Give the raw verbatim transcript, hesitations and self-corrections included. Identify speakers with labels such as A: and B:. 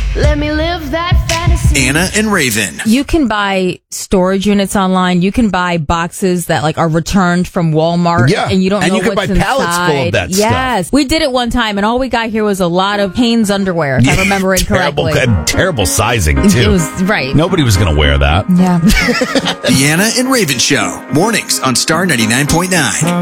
A: Let me live that fantasy.
B: Anna and Raven.
C: You can buy storage units online. You can buy boxes that like are returned from Walmart.
D: Yeah.
C: And you don't
D: And
C: know
D: you can
C: what's
D: buy pallets
C: inside.
D: full of that stuff.
C: Yes. We did it one time, and all we got here was a lot of Hanes underwear, if I remember it
D: terrible,
C: correctly.
D: and terrible sizing, too.
C: It was, right.
D: Nobody was going to wear that.
C: Yeah.
B: The Anna and Raven Show. Mornings on Star ninety-nine point nine.